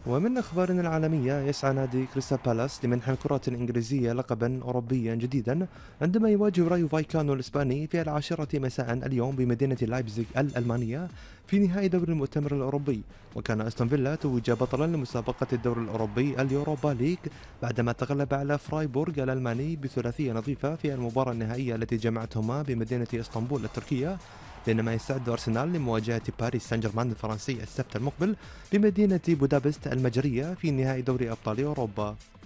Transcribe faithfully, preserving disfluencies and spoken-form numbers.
ومن أخبارنا العالمية، يسعى نادي كريستال بالاس لمنح الكرة الإنجليزية لقبا أوروبيا جديدا عندما يواجه رايو فايكانو الإسباني في العاشرة مساء اليوم بمدينة لايبزيغ الألمانية في نهائي دوري المؤتمر الأوروبي. وكان أستون فيلا توج بطلا لمسابقة الدوري الأوروبي اليوروبا ليج بعدما تغلب على فرايبورغ الألماني بثلاثية نظيفة في المباراة النهائية التي جمعتهما بمدينة اسطنبول التركية. بينما يستعد أرسنال لمواجهة باريس سان جيرمان الفرنسي السبت المقبل بمدينة بودابست المجرية في نهائي دوري أبطال أوروبا.